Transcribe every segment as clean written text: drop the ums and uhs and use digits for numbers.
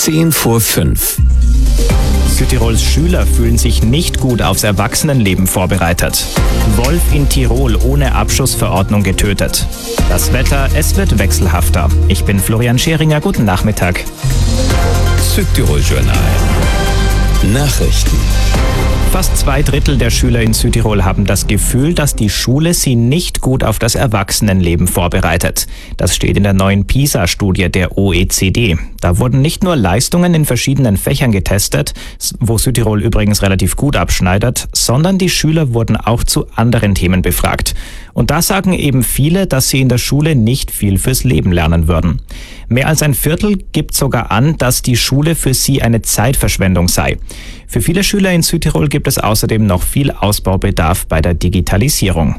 5:10. Südtirols Schüler fühlen sich nicht gut aufs Erwachsenenleben vorbereitet. Wolf in Tirol ohne Abschussverordnung getötet. Das Wetter, es wird wechselhafter. Ich bin Florian Scheringer, guten Nachmittag. Südtirol Journal. Nachrichten. Fast 2/3 der Schüler in Südtirol haben das Gefühl, dass die Schule sie nicht gut auf das Erwachsenenleben vorbereitet. Das steht in der neuen PISA-Studie der OECD. Da wurden nicht nur Leistungen in verschiedenen Fächern getestet, wo Südtirol übrigens relativ gut abschneidet, sondern die Schüler wurden auch zu anderen Themen befragt. Und da sagen eben viele, dass sie in der Schule nicht viel fürs Leben lernen würden. Mehr als ein Viertel gibt sogar an, dass die Schule für sie eine Zeitverschwendung sei. Für viele Schüler in Südtirol gibt es außerdem noch viel Ausbaubedarf bei der Digitalisierung.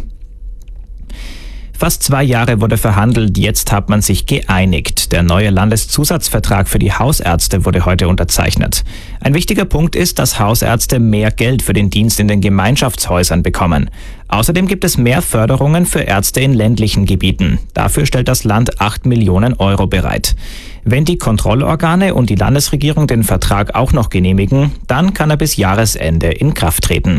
Fast 2 Jahre wurde verhandelt, jetzt hat man sich geeinigt. Der neue Landeszusatzvertrag für die Hausärzte wurde heute unterzeichnet. Ein wichtiger Punkt ist, dass Hausärzte mehr Geld für den Dienst in den Gemeinschaftshäusern bekommen. Außerdem gibt es mehr Förderungen für Ärzte in ländlichen Gebieten. Dafür stellt das Land 8 Millionen Euro bereit. Wenn die Kontrollorgane und die Landesregierung den Vertrag auch noch genehmigen, dann kann er bis Jahresende in Kraft treten.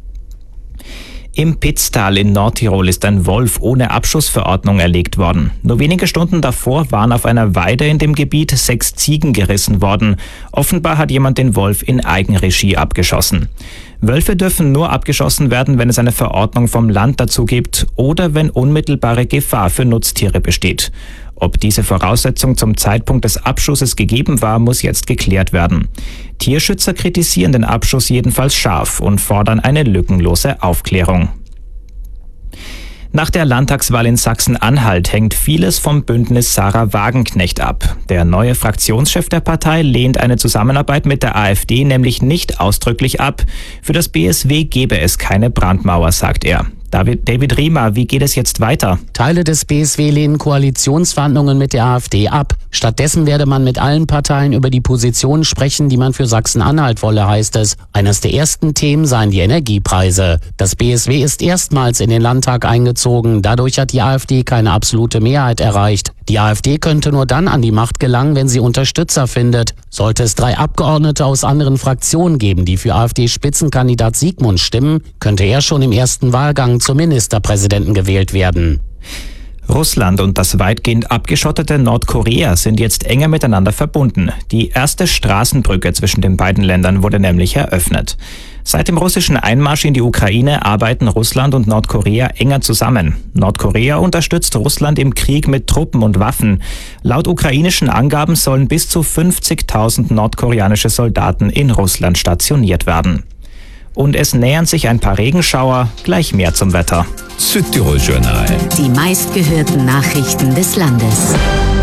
Im Pitztal in Nordtirol ist ein Wolf ohne Abschussverordnung erlegt worden. Nur wenige Stunden davor waren auf einer Weide in dem Gebiet 6 Ziegen gerissen worden. Offenbar hat jemand den Wolf in Eigenregie abgeschossen. Wölfe dürfen nur abgeschossen werden, wenn es eine Verordnung vom Land dazu gibt oder wenn unmittelbare Gefahr für Nutztiere besteht. Ob diese Voraussetzung zum Zeitpunkt des Abschusses gegeben war, muss jetzt geklärt werden. Tierschützer kritisieren den Abschuss jedenfalls scharf und fordern eine lückenlose Aufklärung. Nach der Landtagswahl in Sachsen-Anhalt hängt vieles vom Bündnis Sarah Wagenknecht ab. Der neue Fraktionschef der Partei lehnt eine Zusammenarbeit mit der AfD nämlich nicht ausdrücklich ab. Für das BSW gebe es keine Brandmauer, sagt er. David Riemer, wie geht es jetzt weiter? Teile des BSW lehnen Koalitionsverhandlungen mit der AfD ab. Stattdessen werde man mit allen Parteien über die Positionen sprechen, die man für Sachsen-Anhalt wolle, heißt es. Eines der ersten Themen seien die Energiepreise. Das BSW ist erstmals in den Landtag eingezogen. Dadurch hat die AfD keine absolute Mehrheit erreicht. Die AfD könnte nur dann an die Macht gelangen, wenn sie Unterstützer findet. Sollte es 3 Abgeordnete aus anderen Fraktionen geben, die für AfD-Spitzenkandidat Siegmund stimmen, könnte er schon im ersten Wahlgang zum Ministerpräsidenten gewählt werden. Russland und das weitgehend abgeschottete Nordkorea sind jetzt enger miteinander verbunden. Die erste Straßenbrücke zwischen den beiden Ländern wurde nämlich eröffnet. Seit dem russischen Einmarsch in die Ukraine arbeiten Russland und Nordkorea enger zusammen. Nordkorea unterstützt Russland im Krieg mit Truppen und Waffen. Laut ukrainischen Angaben sollen bis zu 50.000 nordkoreanische Soldaten in Russland stationiert werden. Und es nähern sich ein paar Regenschauer, gleich mehr zum Wetter. Südtirol Journal. Die meistgehörten Nachrichten des Landes.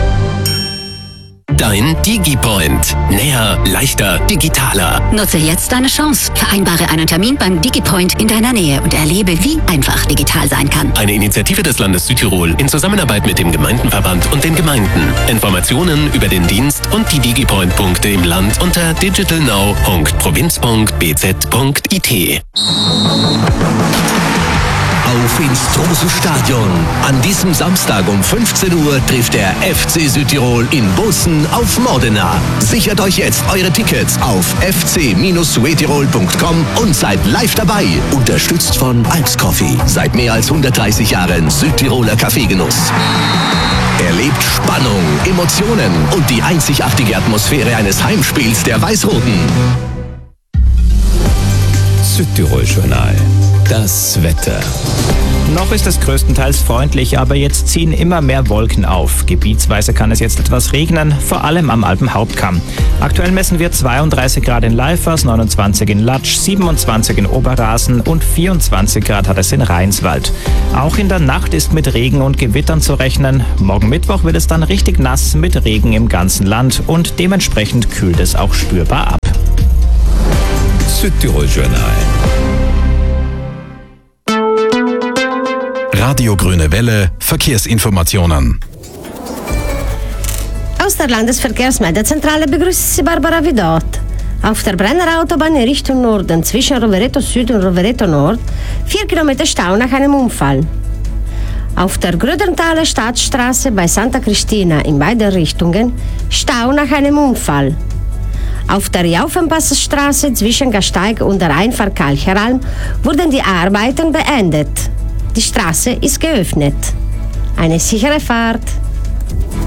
Dein DigiPoint. Näher, leichter, digitaler. Nutze jetzt deine Chance. Vereinbare einen Termin beim DigiPoint in deiner Nähe und erlebe, wie einfach digital sein kann. Eine Initiative des Landes Südtirol in Zusammenarbeit mit dem Gemeindenverband und den Gemeinden. Informationen über den Dienst und die DigiPoint-Punkte im Land unter digitalnow.provinz.bz.it. Auf ins große Stadion. An diesem Samstag um 15 Uhr trifft der FC Südtirol in Bozen auf Modena. Sichert euch jetzt eure Tickets auf fc-suetirol.com und seid live dabei. Unterstützt von Alps Coffee. Seit mehr als 130 Jahren Südtiroler Kaffeegenuss. Erlebt Spannung, Emotionen und die einzigartige Atmosphäre eines Heimspiels der Weiß-Roten. Südtirol Journal. Das Wetter. Noch ist es größtenteils freundlich, aber jetzt ziehen immer mehr Wolken auf. Gebietsweise kann es jetzt etwas regnen, vor allem am Alpenhauptkamm. Aktuell messen wir 32 Grad in Leifers, 29 in Latsch, 27 in Oberrasen und 24 Grad hat es in Rheinswald. Auch in der Nacht ist mit Regen und Gewittern zu rechnen. Morgen Mittwoch wird es dann richtig nass mit Regen im ganzen Land und dementsprechend kühlt es auch spürbar ab. Südtirol Journal. Radio Grüne Welle, Verkehrsinformationen. Aus der Landesverkehrsmeldezentrale begrüßt Sie Barbara Vidot. Auf der Brenner Autobahn in Richtung Norden zwischen Rovereto Süd und Rovereto Nord 4 Kilometer Stau nach einem Unfall. Auf der Grödenthaler Stadtstraße bei Santa Cristina in beide Richtungen Stau nach einem Unfall. Auf der Jaufenpassstraße zwischen Gasteig und der Einfahrt Kalcheralm wurden die Arbeiten beendet. Die Straße ist geöffnet. Eine sichere Fahrt.